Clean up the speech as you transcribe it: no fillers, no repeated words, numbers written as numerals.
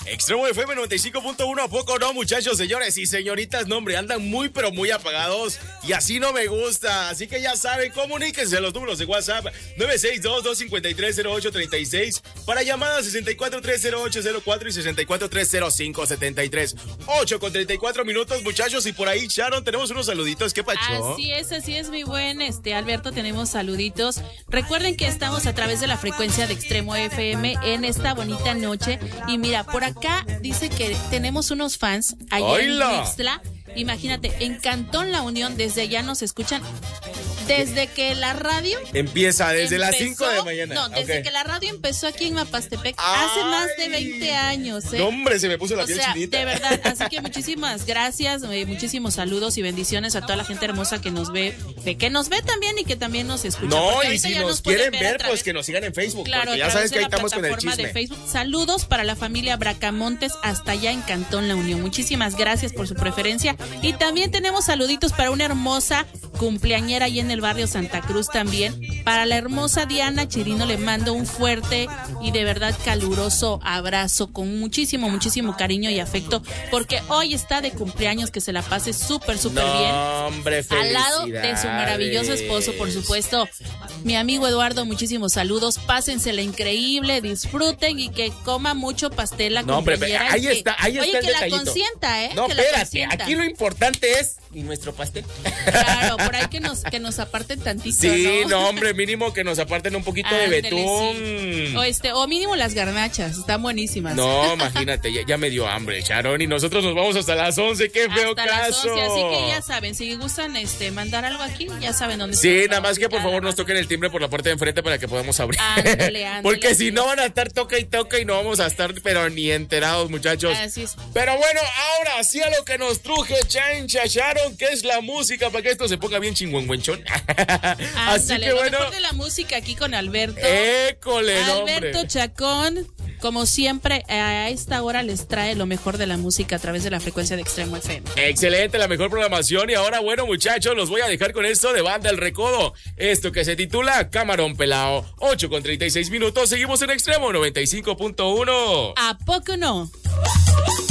Extremo FM 95.1, ¿a poco no, muchachos, señores y señoritas? No, hombre, andan muy, pero muy apagados y así no me gusta. Así que ya saben, comuníquense a los números de WhatsApp 962-253-0836 para llamadas 64-308-04 y 64-305-73. 8:34 muchachos, y por ahí, Sharon, tenemos unos saluditos. ¿Qué pacho? Así es, mi buen Alberto, tenemos saluditos. Recuerden que estamos a través de la frecuencia de Extremo FM en esta bonita noche. Y mira, por acá dice que tenemos unos fans allá en Ixtla. Imagínate, en Cantón La Unión, desde allá nos escuchan. Desde que la radio empieza, desde las 5 de la mañana. No, desde que la radio empezó aquí en Mapastepec, hace más de 20 años. No, hombre, se me puso la piel chinita. De verdad, así que muchísimas gracias, muchísimos saludos y bendiciones a toda la gente hermosa que nos ve, que nos ve también y que también nos escucha. No, y si nos quieren ver, pues que nos sigan en Facebook. Claro, porque ya sabes que ahí estamos con el chisme. De Facebook. Saludos para la familia Bracamontes hasta allá en Cantón La Unión. Muchísimas gracias por su preferencia. Y también tenemos saluditos para una hermosa cumpleañera ahí en el barrio Santa Cruz también. Para la hermosa Diana Chirino le mando un fuerte y de verdad caluroso abrazo con muchísimo cariño y afecto, porque hoy está de cumpleaños. Que se la pase súper bien. Hombre, al lado de su maravilloso esposo, por supuesto. Mi amigo Eduardo, muchísimos saludos. Pásensela increíble, disfruten y que coma mucho pastel la cumpleañera. Ahí está el detallito. Que la consienta, No, espérate, aquí lo importante es y nuestro pastel. Claro, por ahí que nos aparten tantito. Sí, no, hombre, mínimo que nos aparten un poquito de betún. Sí. O mínimo las garnachas, están buenísimas. No, imagínate, ya me dio hambre, Sharon, y nosotros nos vamos hasta las 11, qué feo hasta caso. Las 11, así que ya saben, si gustan mandar algo aquí, ya saben dónde Sí, nada más que por favor nos toquen el timbre por la puerta de enfrente para que podamos abrir. Ándale, porque si no van a estar toca y no vamos a estar pero ni enterados, muchachos. Así es. Pero bueno, ahora sí a lo que nos truje, Chancha Sharon, que es la música para que esto se ponga bien chingüengüenchón. Así que bueno. Lo mejor de la música aquí con Alberto. École, Alberto Chacón, como siempre, a esta hora les trae lo mejor de la música a través de la frecuencia de Extremo FM. Excelente, la mejor programación. Y ahora, bueno, muchachos, los voy a dejar con esto de Banda El Recodo. Esto que se titula Camarón Pelao. 8:36. Seguimos en Extremo 95.1. ¿A poco no?